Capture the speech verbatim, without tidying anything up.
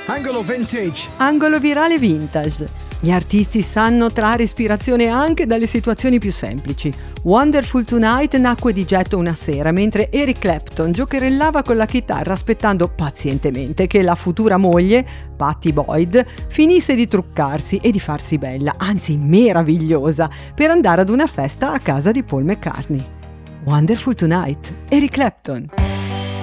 Angolo vintage. Angolo virale vintage. Gli artisti sanno trarre ispirazione anche dalle situazioni più semplici. Wonderful Tonight nacque di getto una sera mentre Eric Clapton giocherellava con la chitarra aspettando pazientemente che la futura moglie, Pattie Boyd, finisse di truccarsi e di farsi bella, anzi meravigliosa, per andare ad una festa a casa di Paul McCartney. Wonderful Tonight, Eric Clapton.